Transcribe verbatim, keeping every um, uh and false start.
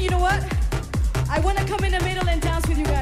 you know what? I want to come in the middle and dance with you guys.